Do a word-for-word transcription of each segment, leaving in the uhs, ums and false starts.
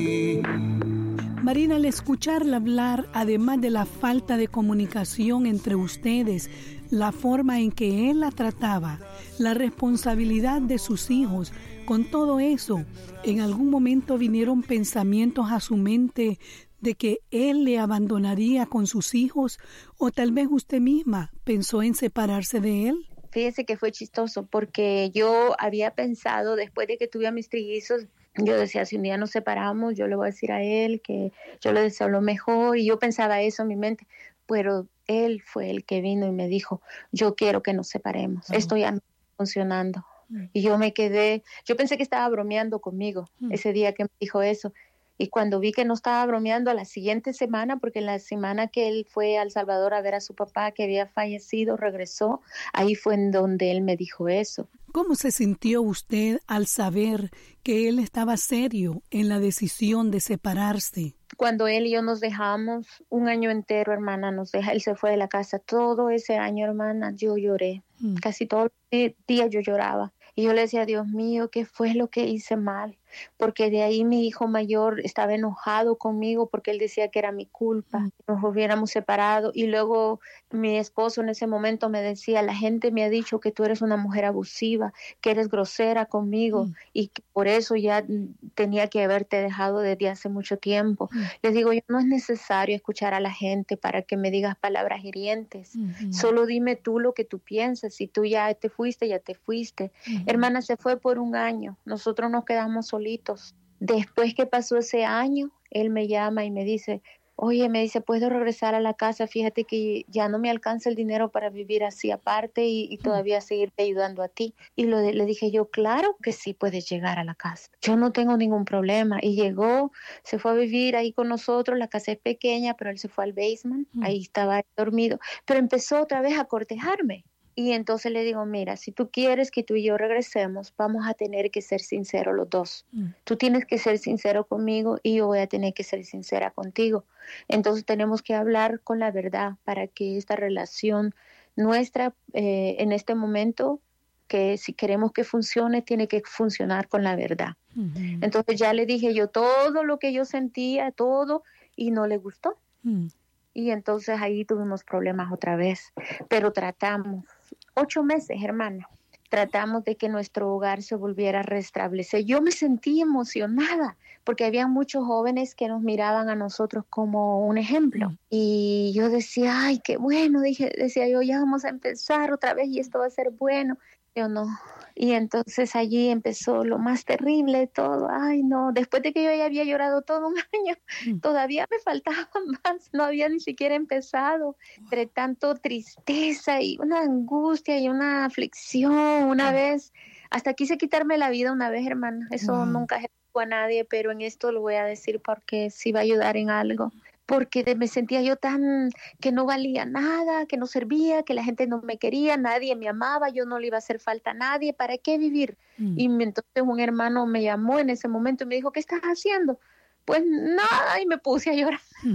Marina, al escucharla hablar, además de la falta de comunicación entre ustedes, la forma en que él la trataba, la responsabilidad de sus hijos, con todo eso, ¿en algún momento vinieron pensamientos a su mente de que él le abandonaría con sus hijos, o tal vez usted misma pensó en separarse de él? Fíjese que fue chistoso porque yo había pensado, después de que tuve a mis trillizos, yo decía, si un día nos separamos, yo le voy a decir a él que yo le deseo lo mejor, y yo pensaba eso en mi mente, pero él fue el que vino y me dijo, yo quiero que nos separemos, uh-huh. Esto ya no está funcionando. Uh-huh. Y yo me quedé, yo pensé que estaba bromeando conmigo uh-huh. ese día que me dijo eso. Y cuando vi que no estaba bromeando, a la siguiente semana, porque en la semana que él fue a El Salvador a ver a su papá que había fallecido, regresó, ahí fue en donde él me dijo eso. ¿Cómo se sintió usted al saber que él estaba serio en la decisión de separarse? Cuando él y yo nos dejamos, un año entero, hermana, nos deja, él se fue de la casa. Todo ese año, hermana, yo lloré. Mm. Casi todos los días yo lloraba. Y yo le decía, Dios mío, ¿qué fue lo que hice mal? Porque de ahí mi hijo mayor estaba enojado conmigo porque él decía que era mi culpa, mm. que nos hubiéramos separado. Y luego mi esposo en ese momento me decía, la gente me ha dicho que tú eres una mujer abusiva, que eres grosera conmigo mm. y que por eso ya tenía que haberte dejado desde hace mucho tiempo. Mm. Les digo, yo no es necesario escuchar a la gente para que me digas palabras hirientes. Mm-hmm. Solo dime tú lo que tú piensas. Si tú ya te fuiste, ya te fuiste. Mm-hmm. Hermana, se fue por un año. Nosotros nos quedamos solitos. Después que pasó ese año, él me llama y me dice, oye, me dice, ¿puedo regresar a la casa? Fíjate que ya no me alcanza el dinero para vivir así aparte y, y todavía seguirte ayudando a ti. Y lo de, le dije yo, claro que sí puedes llegar a la casa. Yo no tengo ningún problema. Y llegó, se fue a vivir ahí con nosotros. La casa es pequeña, pero él se fue al basement. Mm. Ahí estaba dormido. Pero empezó otra vez a cortejarme. Y entonces le digo, mira, si tú quieres que tú y yo regresemos, vamos a tener que ser sinceros los dos. Mm. Tú tienes que ser sincero conmigo y yo voy a tener que ser sincera contigo. Entonces tenemos que hablar con la verdad para que esta relación nuestra eh, en este momento, que si queremos que funcione, tiene que funcionar con la verdad. Mm-hmm. Entonces ya le dije yo todo lo que yo sentía, todo, y no le gustó. Mm. Y entonces ahí tuvimos problemas otra vez, pero tratamos. Ocho meses, hermana, tratamos de que nuestro hogar se volviera a restablecer. Yo me sentí emocionada porque había muchos jóvenes que nos miraban a nosotros como un ejemplo. Mm. Y yo decía, ay, qué bueno, dije, decía yo, ya vamos a empezar otra vez y esto va a ser bueno. Yo no. Y entonces allí empezó lo más terrible de todo. Ay, no, después de que yo ya había llorado todo un año, mm. todavía me faltaba más. No había ni siquiera empezado. Wow. Entre tanto tristeza y una angustia y una aflicción. Una wow. vez, hasta quise quitarme la vida una vez, hermana. Eso wow. nunca se dijo a nadie, pero en esto lo voy a decir porque sí va a ayudar en algo. Porque me sentía yo tan que no valía nada, que no servía, que la gente no me quería, nadie me amaba, yo no le iba a hacer falta a nadie, ¿para qué vivir? Mm. Y entonces un hermano me llamó en ese momento y me dijo, ¿qué estás haciendo? Pues nada, y me puse a llorar.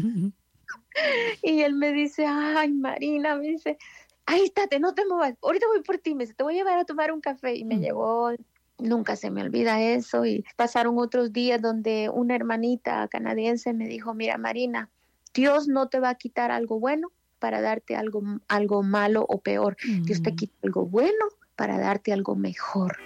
Y él me dice, ay, Marina, me dice, ahí estate, no te muevas, ahorita voy por ti, me dice, te voy a llevar a tomar un café. Y me mm. llevó. Nunca se me olvida eso. Y pasaron otros días donde una hermanita canadiense me dijo, mira, Marina, Dios no te va a quitar algo bueno para darte algo, algo malo o peor. Mm. Dios te quita algo bueno para darte algo mejor.